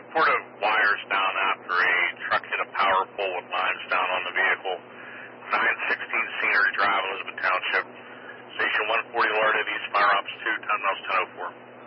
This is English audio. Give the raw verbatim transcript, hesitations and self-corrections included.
Report of wires down after a truck hit a power pole with lines down on the vehicle. nine sixteen Scenery Drive, Elizabeth Township. Station one forty alerted, East Fire Ops two, ten miles ten oh four.